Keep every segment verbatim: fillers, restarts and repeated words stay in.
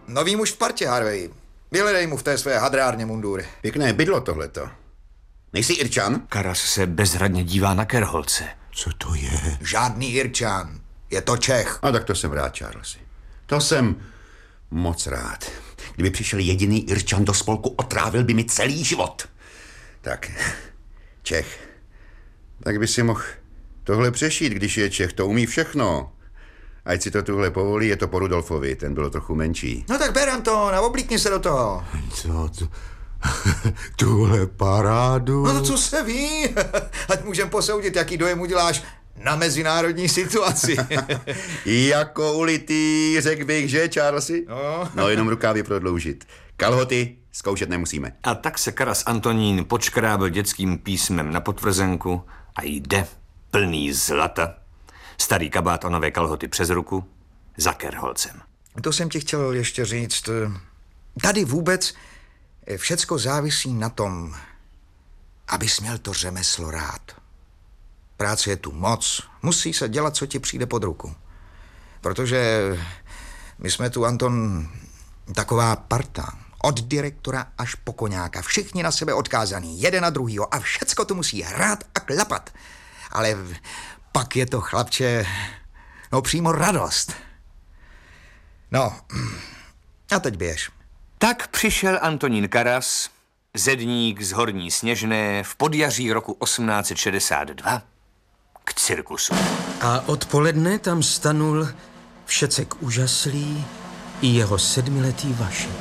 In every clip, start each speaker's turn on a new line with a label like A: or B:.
A: Nový muž v partě, Harvey. Vyhledej mu v té své hadrárně mundury.
B: Pěkné bydlo tohleto. Nejsi Irčan?
C: Karas se bezradně dívá na Kerholce.
B: Co to je?
A: Žádný Irčan. Je to Čech.
B: A tak to jsem rád, Charlesy. To jsem moc rád. Kdyby přišel jediný Irčan do spolku, otrávil by mi celý život. Tak, Čech. Tak by si mohl tohle přešít, když je Čech. To umí všechno. Ať si to tuhle povolí, je to po Rudolfovi, ten byl trochu menší.
A: No tak ber, Anton, a oblíkni se do toho.
D: Co to? Tuhle parádu?
A: No to co se ví? Ať můžem posoudit, jaký dojem uděláš na mezinárodní situaci.
B: Jako ulitý, řekl bych, že, Charlesy?
A: No.
B: No, jenom rukávy prodloužit. Kalhoty zkoušet nemusíme.
C: A tak se Karas Antonín počkrábil dětským písmem na potvrzenku a jde plný zlata. Starý kabát a nové kalhoty přes ruku za Kerholcem.
A: To jsem ti chtěl ještě říct. Tady vůbec všecko závisí na tom, abys měl to řemeslo rád. Práce je tu moc. Musí se dělat, co ti přijde pod ruku. Protože my jsme tu, Anton, taková parta. Od direktora až po koňáka. Všichni na sebe odkázaný. Jeden na druhýho. A všecko to musí hrát a klapat. Ale pak je to, chlapče, no přímo radost. No, a teď běž.
C: Tak přišel Antonín Karas, zedník z Horní Sněžné, v podjaří roku osmnáct set šedesát dva k cirkusu.
E: A odpoledne tam stanul všecek úžaslý i jeho sedmiletý Vašek.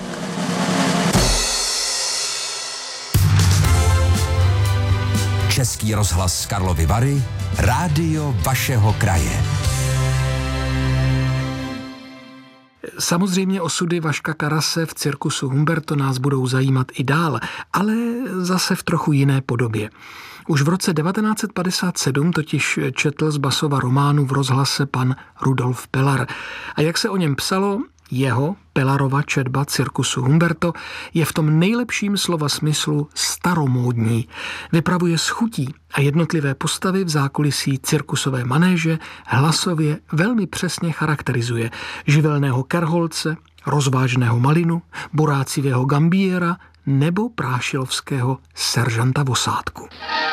F: Český rozhlas Karlovy Vary, rádio vašeho kraje.
G: Samozřejmě osudy Vaška Karase v cirkusu Humberto nás budou zajímat i dál, ale zase v trochu jiné podobě. Už v roce devatenáct set padesát sedm totiž četl z Basova románu v rozhlase pan Rudolf Pelar. A jak se o něm psalo, jeho, Pelarova četba cirkusu Humberto je v tom nejlepším slova smyslu staromódní. Vypravuje s chutí a jednotlivé postavy v zákulisí cirkusové manéže hlasově velmi přesně charakterizuje. Živelného Kerholce, rozvážného Malinu, borácivého Gambiera nebo prášilovského seržanta Vosátku.